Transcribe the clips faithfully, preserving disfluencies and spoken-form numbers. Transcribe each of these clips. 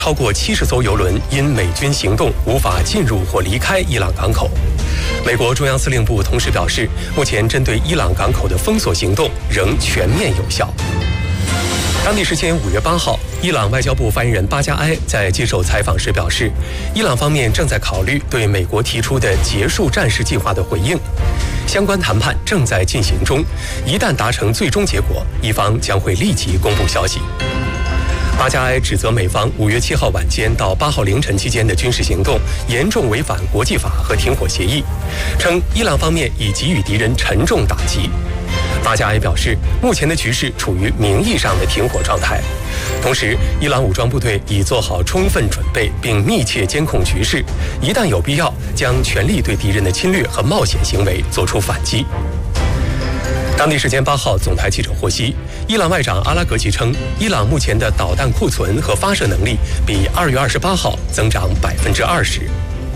超过七十艘油轮因美军行动无法进入或离开伊朗港口。美国中央司令部同时表示，目前针对伊朗港口的封锁行动仍全面有效。当地时间五月八号，伊朗外交部发言人巴加埃在接受采访时表示，伊朗方面正在考虑对美国提出的结束战事计划的回应，相关谈判正在进行中，一旦达成最终结果，伊方将会立即公布消息。巴加埃指责美方五月七号晚间到八号凌晨期间的军事行动严重违反国际法和停火协议，称伊朗方面已给予敌人沉重打击。巴加埃表示，目前的局势处于名义上的停火状态，同时伊朗武装部队已做好充分准备，并密切监控局势，一旦有必要，将全力对敌人的侵略和冒险行为作出反击。当地时间八号，总台记者获悉，伊朗外长阿拉格吉称，伊朗目前的导弹库存和发射能力比二月二十八号增长百分之二十。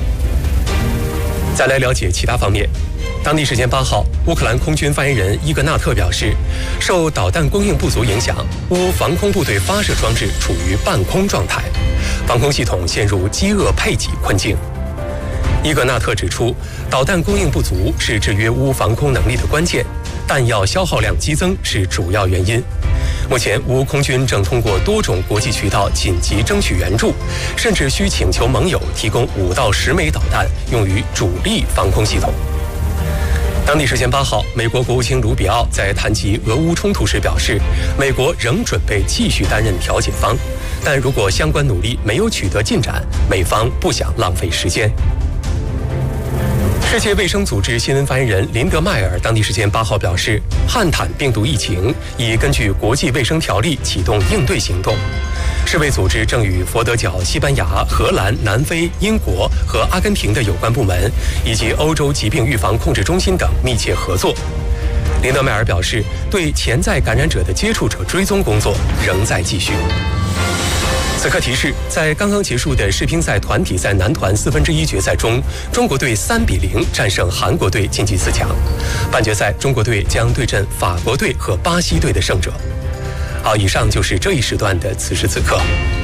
再来了解其他方面。当地时间八号，乌克兰空军发言人伊格纳特表示，受导弹供应不足影响，乌防空部队发射装置处于半空状态，防空系统陷入饥饿配给困境。伊格纳特指出，导弹供应不足是制约乌防空能力的关键，弹药消耗量激增是主要原因。目前，乌空军正通过多种国际渠道紧急争取援助，甚至需请求盟友提供五到十枚导弹用于主力防空系统。当地时间八号，美国国务卿卢比奥在谈及俄乌冲突时表示，美国仍准备继续担任调解方，但如果相关努力没有取得进展，美方不想浪费时间。世界卫生组织新闻发言人林德迈尔当地时间八号表示，汉坦病毒疫情已根据国际卫生条例启动应对行动。世卫组织正与佛得角、西班牙、荷兰、南非、英国和阿根廷的有关部门，以及欧洲疾病预防控制中心等密切合作。林德迈尔表示，对潜在感染者的接触者追踪工作仍在继续。此刻提示，在刚刚结束的世乒赛团体赛男团四分之一决赛中，中国队三比零战胜韩国队晋级四强。半决赛，中国队将对阵法国队和巴西队的胜者。好，以上就是这一时段的此时此刻。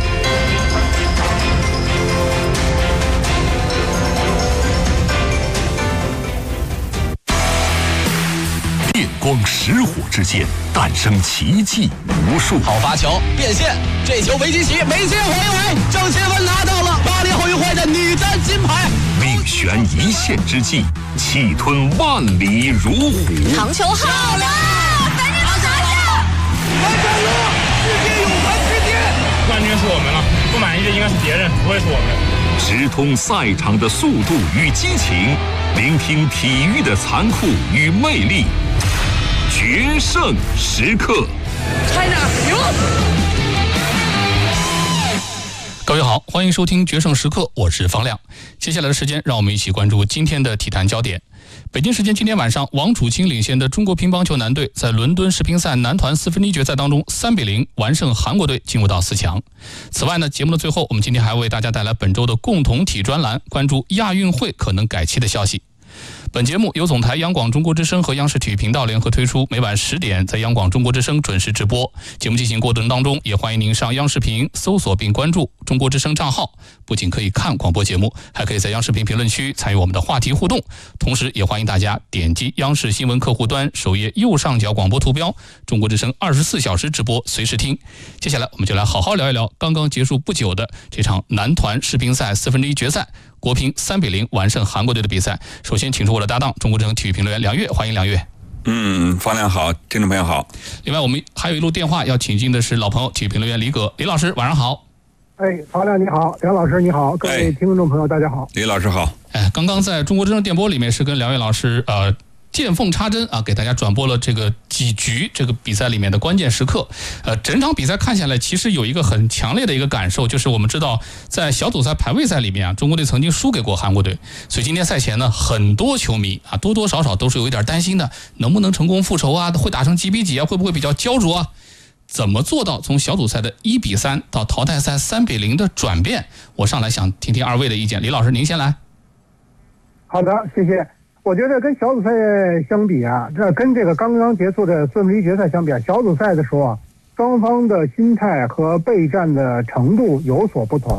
电光石火之间，诞生奇迹无数。 好发球变线，这球维基奇没接回来，郑钦文拿到了巴黎奥运会的女单金牌。 命悬一线之际，气吞万里如虎。 长球好了，反正拿下！ 完成了，世界泳坛之巅。 冠军是我们了，不满意的应该是别人，不会是我们。 直通赛场的速度与激情，聆听体育的残酷与魅力。决胜时刻， 开着牛！ 各位好，欢迎收听《决胜时刻》，我是方亮。接下来的时间，让我们一起关注今天的体坛焦点。北京时间今天晚上，王楚钦领衔的中国乒乓球男队在伦敦世乒赛男团四分之一决赛当中三比零完胜韩国队，进入到四强。此外呢，节目的最后，我们今天还为大家带来本周的共同体专栏，关注亚运会可能改期的消息。本节目由总台央广中国之声和央视体育频道联合推出，每晚十点在央广中国之声准时直播。节目进行过程当中，也欢迎您上央视频搜索并关注中国之声账号，不仅可以看广播节目，还可以在央视频评论区参与我们的话题互动。同时也欢迎大家点击央视新闻客户端首页右上角广播图标，中国之声二十四小时直播，随时听。接下来我们就来好好聊一聊刚刚结束不久的这场男团世乒赛四分之一决赛，国乒三比零完胜韩国队的比赛。首先请出我的搭档中国之声体育评论员梁越，欢迎梁越。 嗯，方亮好，听众朋友好。 另外我们还有一路电话要请进的是老朋友体育评论员李葛，李老师晚上好。 哎，方亮你好，梁老师你好，各位听众朋友大家好。 李老师好。 哎，刚刚在中国之声电波里面是跟梁越老师呃见缝插针啊，给大家转播了这个几局这个比赛里面的关键时刻。呃，整场比赛看下来，其实有一个很强烈的一个感受，就是我们知道在小组赛排位赛里面啊，中国队曾经输给过韩国队，所以今天赛前呢，很多球迷啊多多少少都是有一点担心的，能不能成功复仇啊？会打成几比几啊？会不会比较焦灼啊？怎么做到从小组赛的一比三到淘汰赛三比零的转变？我上来想听听二位的意见。李老师，您先来。 好的，谢谢。我觉得跟小组赛相比啊，这跟这个刚刚结束的四分之一决赛相比啊，小组赛的时候啊，双方的心态和备战的程度有所不同。